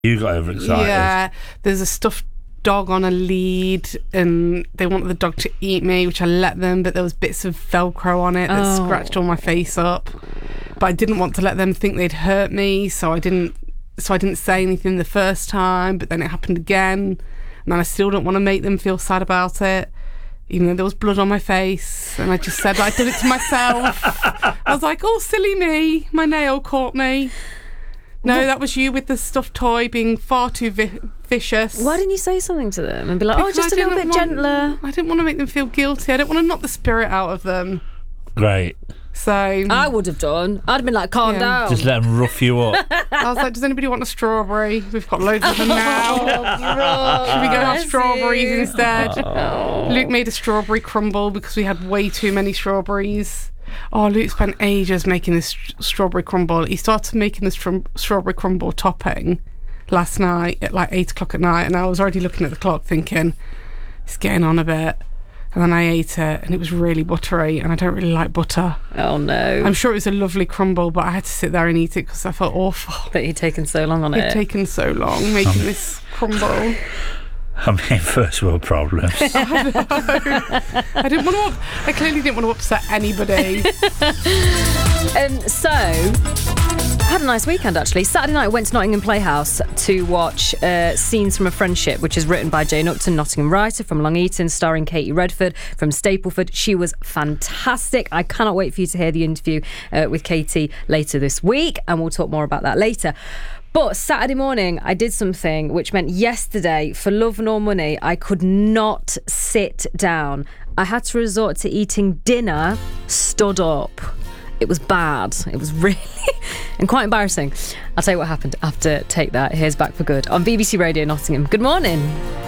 You got overexcited. Yeah, there's a stuffed dog on a lead and they wanted the dog to eat me, which I let them, but there was bits of Velcro on it that scratched all my face up. But I didn't want to let them think they'd hurt me, so I didn't say anything the first time, but then it happened again, and then I still don't want to make them feel sad about it, even though there was blood on my face, and I just said I did it to myself. I was like, oh, silly me, my nail caught me. No, that was you with the stuffed toy being far too vicious. Why didn't you say something to them and be like, Because just a little bit gentler? I didn't want to make them feel guilty. I don't want to knock the spirit out of them. Great. So I would have done. I'd have been like, calm down. Just let them rough you up. I was like, does anybody want a strawberry? We've got loads of them now. Should we go have strawberries instead? Luke made a strawberry crumble because we had way too many strawberries. Oh, Luke spent ages making this strawberry crumble. He started making this strawberry crumble topping last night at like 8 o'clock at night, and I was already looking at the clock thinking, it's getting on a bit. And then I ate it, and it was really buttery, and I don't really like butter. Oh, no. I'm sure it was a lovely crumble, but I had to sit there and eat it because I felt awful. That you'd taken so long on it. It'd taken so long making this crumble. I mean, first world problems. I didn't want to. I clearly didn't want to upset anybody. So, I had a nice weekend actually. Saturday night I went to Nottingham Playhouse to watch Scenes from a Friendship, which is written by Jane Upton, Nottingham writer from Long Eaton, starring Katie Redford from Stapleford. She was fantastic. I cannot wait for you to hear the interview with Katie later this week, and we'll talk more about that later. But Saturday morning, I did something which meant yesterday, for love nor money, I could not sit down. I had to resort to eating dinner stood up. It was bad. It was really and quite embarrassing. I'll tell you what happened after Take That. Here's Back for Good on BBC Radio Nottingham. Good morning.